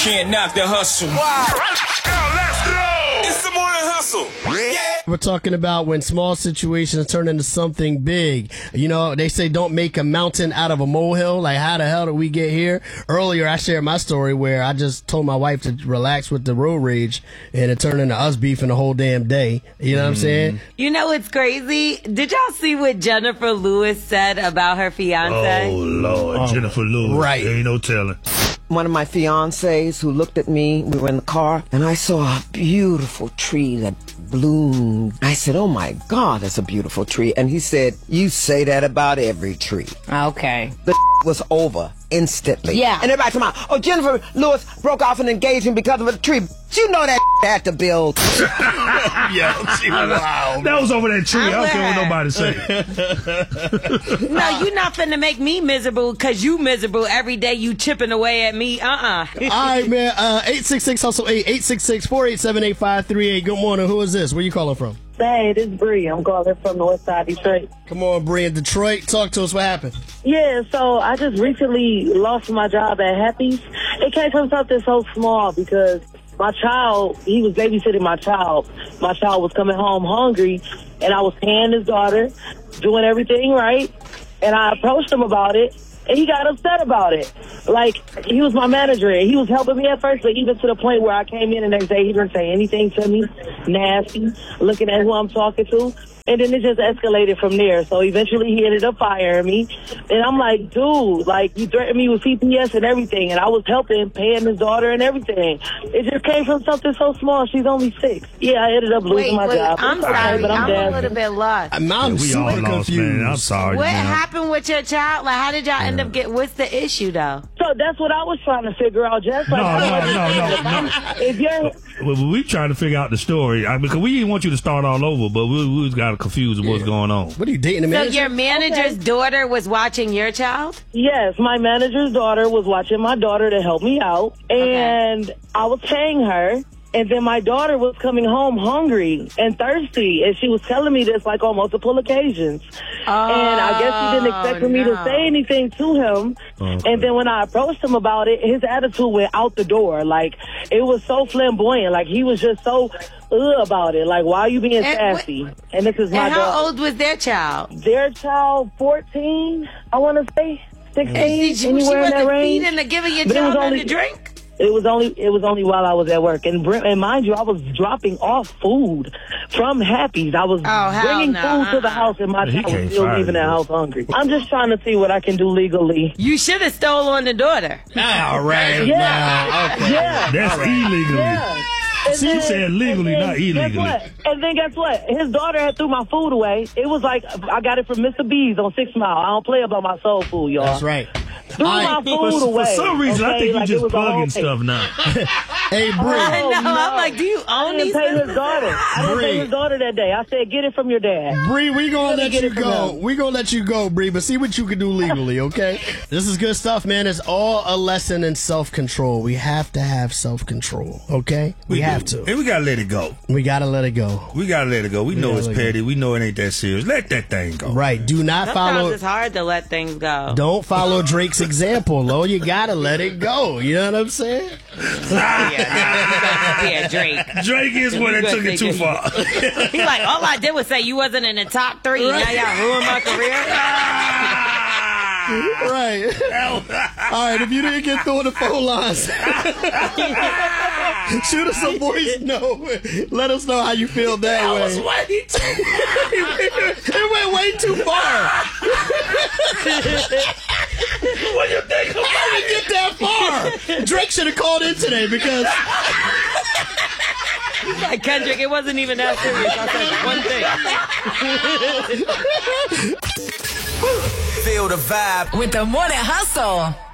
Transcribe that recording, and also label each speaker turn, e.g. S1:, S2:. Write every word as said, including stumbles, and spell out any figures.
S1: can't knock the hustle. Wow. Now let's go. It's the morning hustle. Yeah.
S2: We're talking about when small situations turn into something big. You know, they say don't make a mountain out of a molehill. Like, how the hell did we get here? Earlier, I shared my story where I just told my wife to relax with the road rage, and it turned into us beefing the whole damn day. You know what I'm saying?
S3: You know what's crazy? Did y'all see what Jennifer Lewis said about her fiance?
S4: Oh, Lord.
S2: Oh,
S4: Jennifer Lewis.
S2: right.
S4: Ain't no telling.
S5: One of my fiancés who looked at me, we were in the car, and I saw a beautiful tree that bloomed. I said, oh my God, that's a beautiful tree. And he said, you say that about every tree.
S3: Okay.
S5: The was over instantly.
S3: Yeah.
S5: And everybody come out, oh, Jennifer Lewis broke off an engagement because of a tree. You know that had to build.
S4: Yeah, she was wild. That was over that tree. I don't care what nobody say.
S3: No, you're not finna make me miserable because you miserable every day you chipping away at me. Uh-uh.
S2: All right, man. Uh, eight six six hustle eight, eight six six, four eight seven, eight five three eight. Good morning. Who is this? Where you calling from?
S6: Hey, this is Bree. I'm calling from North Side Detroit.
S2: Come on, Bree in Detroit. Talk to us. What happened?
S6: Yeah, so I just recently lost my job at Happy's. It came from something so small because my child, he was babysitting my child. My child was coming home hungry, and I was paying his daughter, doing everything right, and I approached him about it, and he got upset about it. Like, he was my manager, and he was helping me at first, but even to the point where I came in the next day, he didn't say anything to me, nasty, looking at who I'm talking to. And then it just escalated from there. So eventually he ended up firing me. And I'm like, dude, like, you threatened me with C P S and everything. And I was helping, paying his daughter and everything. It just came from something so small. She's only six. Yeah, I ended up losing
S3: wait,
S6: my
S3: wait,
S6: job.
S3: I'm
S6: Okay,
S3: sorry.
S6: but I'm,
S3: I'm
S6: dancing.
S3: a little bit lost.
S2: I'm, I'm
S4: Yeah, we
S2: super
S4: all lost,
S2: confused.
S4: man. I'm sorry,
S3: What
S4: man.
S3: happened with your child? Like, how did y'all end up get? What's the issue, though?
S6: So that's what I was trying to figure out, Jess. Like,
S4: No, no, no, no, no.
S6: if you're...
S4: Well, we trying to figure out the story I, because we didn't want you to start all over, but we, we got confused with what's going on.
S2: What are you dating a
S3: So
S2: manager?
S3: your manager's
S6: Okay.
S3: daughter was watching your child?
S6: Yes, my manager's daughter was watching my daughter to help me out, and I was paying her. And then my daughter was coming home hungry and thirsty, and she was telling me this like on multiple occasions.
S3: Oh,
S6: and I guess she didn't expect for me
S3: no.
S6: to say anything to him.
S4: Okay.
S6: And then when I approached him about it, his attitude went out the door. Like, it was so flamboyant. Like, he was just so ugh about it. Like, why are you being
S3: And
S6: sassy?
S3: what-
S6: and this is my
S3: And how
S6: daughter.
S3: old was their child?
S6: Their child, fourteen, I want to say, sixteen,
S3: Did you, she
S6: anywhere in that
S3: wasn't
S6: range.
S3: feeding or giving your
S6: But it was
S3: child
S6: only-
S3: nothing to drink?
S6: It was only it was only while I was at work, and br- and mind you, I was dropping off food from Happy's. I was
S3: Oh, hell
S6: bringing
S3: no,
S6: food to the
S3: uh-uh.
S6: house, and my
S4: He
S6: child was
S4: can't
S6: still
S4: fire
S6: leaving the
S4: you.
S6: house hungry. I'm just trying to see what I can do legally.
S3: You should have stole on the daughter.
S2: All right.
S6: Yeah,
S2: Now, okay.
S6: yeah,
S4: That's illegally.
S6: yeah. And
S4: She
S6: then-
S4: said legally,
S6: and then
S4: not
S6: guess
S4: illegally.
S6: what? And then guess what? His daughter had threw my food away. It was like I got it from Mister B's on Six Mile. I don't play about my soul food, y'all.
S2: That's right.
S6: Threw
S2: All
S6: my
S2: right.
S6: food
S4: For,
S6: away.
S4: for some reason, I
S6: okay?
S4: think you
S6: Like, it
S4: just
S6: was a whole
S4: plugging
S6: thing.
S4: stuff now.
S2: Hey, Bree.
S3: I know.
S6: Oh, no.
S3: I'm like, do you
S6: I
S3: own
S6: didn't
S3: these
S6: pay his
S3: businesses?
S6: daughter. I didn't
S2: Bree.
S6: pay his daughter that day. I said, get it from your dad.
S2: Bree, we gonna
S6: Let me
S2: let
S6: get
S2: you
S6: it from
S2: go.
S6: them.
S2: We gonna let you go, Bree, but see what you can do legally, okay? This is good stuff, man. It's all a lesson in self-control. We have to have self-control, okay? We, have
S4: do.
S2: to.
S4: And we gotta let it go.
S2: We gotta let it go.
S4: We gotta let it go. We, know
S2: gotta
S4: it's
S2: let it go.
S4: petty. We know it ain't that serious. Let that thing go.
S2: Right. Do not
S3: Sometimes
S2: follow.
S3: it's hard to let things go.
S2: Don't follow Drake's example, Lo. You gotta let it go. You know what I'm saying?
S3: Yeah, yeah, Drake.
S4: Drake is one that
S3: You
S4: took
S3: gonna
S4: it too
S3: take
S4: far.
S3: He's like, all I did was say you wasn't in the top three. Now y'all ruined my career.
S2: Right. All right. If you didn't get through on the phone lines, shoot us a voice note. Let us know how you feel that
S4: I
S2: way.
S4: was waiting.
S2: It went way too far.
S4: What you think
S2: How did it get that far? Drake should have called in today because
S3: Like, Kendrick, it wasn't even that serious. I said one thing.
S1: Feel the vibe.
S7: With the Morning Hustle.